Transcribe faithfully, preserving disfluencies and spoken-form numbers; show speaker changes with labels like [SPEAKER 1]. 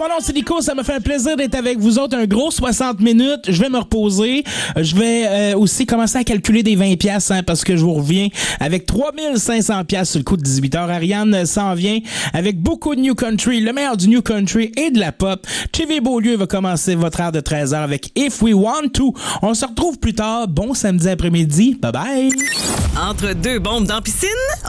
[SPEAKER 1] mon nom c'est Nico, ça me fait un plaisir d'être avec vous autres. Un gros soixante minutes, je vais me reposer. Je vais euh, aussi commencer à calculer des vingt piastres hein, parce que je vous reviens avec trois mille cinq cents piastres sur le coup de dix-huit heures. Ariane s'en vient avec beaucoup de New Country, le meilleur du New Country et de la pop. Chivi Beaulieu va commencer votre heure de treize heures avec If We Want To. On se retrouve plus tard. Bon samedi après-midi. Bye bye.
[SPEAKER 2] Entre deux bombes dans la piscine,